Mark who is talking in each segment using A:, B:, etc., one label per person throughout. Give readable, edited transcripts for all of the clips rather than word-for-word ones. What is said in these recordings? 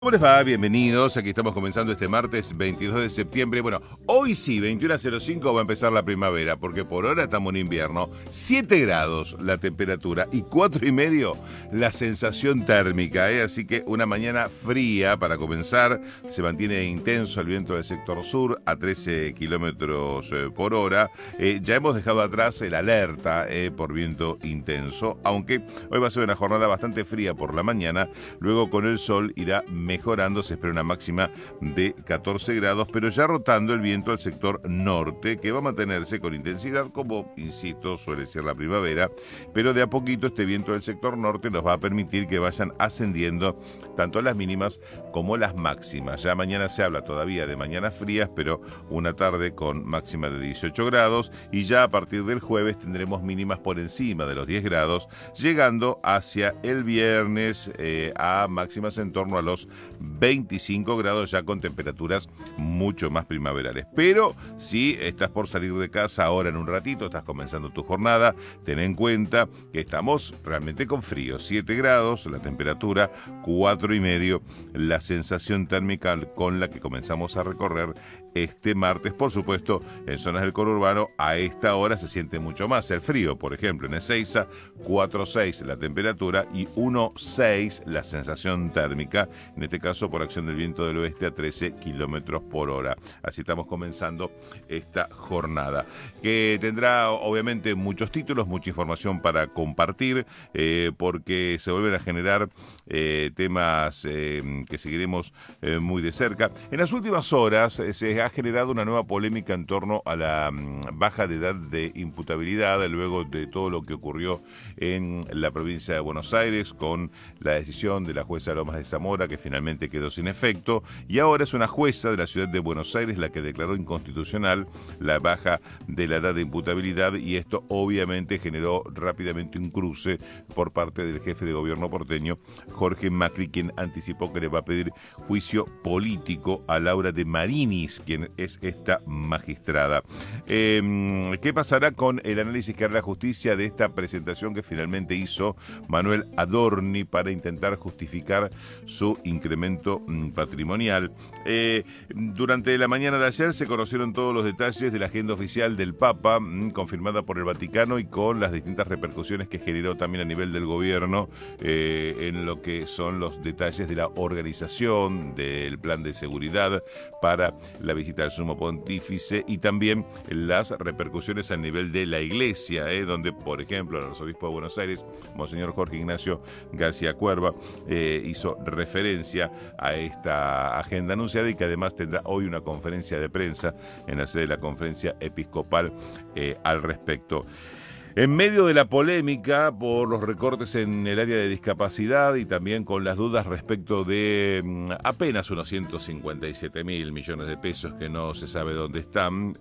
A: ¿Cómo les va? Bienvenidos. Aquí estamos comenzando este martes 22 de septiembre. Bueno, hoy sí, 21:05 va a empezar la primavera, porque por ahora estamos en invierno. 7 grados la temperatura y 4,5 la sensación térmica, ¿eh? Así que una mañana fría para comenzar. Se mantiene intenso el viento del sector sur a 13 kilómetros por hora. Ya hemos dejado atrás el alerta por viento intenso, aunque hoy va a ser una jornada bastante fría por la mañana. Luego con el sol irá mejorando, se espera una máxima de 14 grados, pero ya rotando el viento al sector norte, que va a mantenerse con intensidad, como, insisto, suele ser la primavera, pero de a poquito este viento del sector norte nos va a permitir que vayan ascendiendo tanto las mínimas como las máximas. Ya mañana se habla todavía de mañanas frías, pero una tarde con máxima de 18 grados, y ya a partir del jueves tendremos mínimas por encima de los 10 grados, llegando hacia el viernes a máximas en torno a los 25 grados, ya con temperaturas mucho más primaverales. Pero si estás por salir de casa ahora en un ratito, estás comenzando tu jornada, ten en cuenta que estamos realmente con frío. 7 grados la temperatura, 4,5 la sensación térmica con la que comenzamos a recorrer este martes. Por supuesto, en zonas del conurbano a esta hora se siente mucho más el frío. Por ejemplo, en Ezeiza, 4,6 la temperatura y 1,6 la sensación térmica, en este caso por acción del viento del oeste a 13 kilómetros por hora. Así estamos comenzando esta jornada, que tendrá obviamente muchos títulos, mucha información para compartir, porque se vuelven a generar temas que seguiremos muy de cerca. En las últimas horas se ha generado una nueva polémica en torno a la baja de edad de imputabilidad, luego de todo lo que ocurrió en la provincia de Buenos Aires con la decisión de la jueza Lomas de Zamora, que finalmente quedó sin efecto, y ahora es una jueza de la ciudad de Buenos Aires la que declaró inconstitucional la baja de la edad de imputabilidad, y esto obviamente generó rápidamente un cruce por parte del jefe de gobierno porteño, Jorge Macri, quien anticipó que le va a pedir juicio político a Laura de Marinis, quien es esta magistrada. ¿Qué pasará con el análisis que hará la justicia de esta presentación que finalmente hizo Manuel Adorni para intentar justificar su incremento patrimonial? Durante la mañana de ayer se conocieron todos los detalles de la agenda oficial del Papa, confirmada por el Vaticano, y con las distintas repercusiones que generó también a nivel del gobierno en lo que son los detalles de la organización del plan de seguridad para la visita del Sumo Pontífice, y también las repercusiones a nivel de la Iglesia, donde, por ejemplo, el arzobispo de Buenos Aires, Monseñor Jorge Ignacio García Cuerva, hizo referencia a esta agenda anunciada, y que además tendrá hoy una conferencia de prensa en la sede de la Conferencia Episcopal al respecto. En medio de la polémica por los recortes en el área de discapacidad y también con las dudas respecto de apenas unos 157.000 millones de pesos que no se sabe dónde están,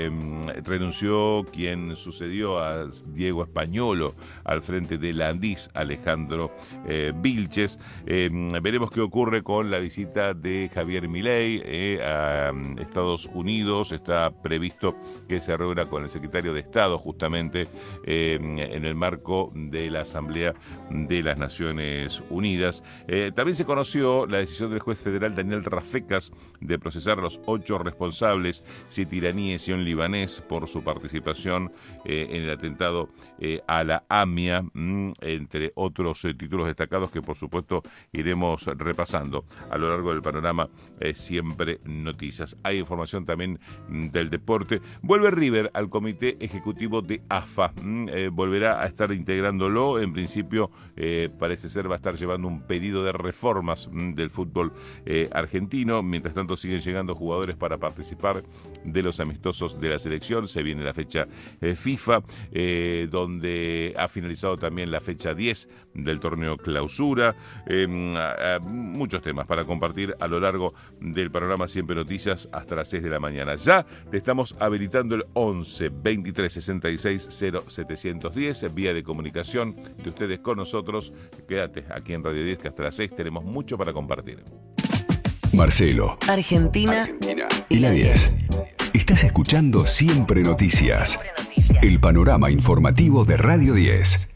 A: renunció quien sucedió a Diego Españolo al frente de la ANDIS, Alejandro Vilches. Veremos qué ocurre con la visita de Javier Milei a Estados Unidos. Está previsto que se reúna con el secretario de Estado justamente en el marco de la Asamblea de las Naciones Unidas. También se conoció la decisión del juez federal Daniel Rafecas de procesar a los 8 responsables, 7 iraníes y un libanés, por su participación en el atentado a la AMIA, entre otros títulos destacados que por supuesto iremos repasando a lo largo del panorama Siempre Noticias. Hay información también del deporte. Vuelve River al comité ejecutivo de AFA. Volverá a estar integrándolo. En principio parece ser va a estar llevando un pedido de reformas del fútbol argentino. Mientras tanto siguen llegando jugadores para participar de los amistosos de la selección. Se viene la fecha FIFA, donde ha finalizado también la fecha 10 del torneo Clausura. Muchos temas para compartir a lo largo del panorama Siempre Noticias hasta las 6 de la mañana. Ya te estamos habilitando el 11 23 66 0710, vía de comunicación de ustedes con nosotros. Quédate aquí en Radio 10, que hasta las 6 tenemos mucho para compartir.
B: Marcelo,
C: Argentina
B: y la 10. Estás escuchando Siempre Noticias, el panorama informativo de Radio 10.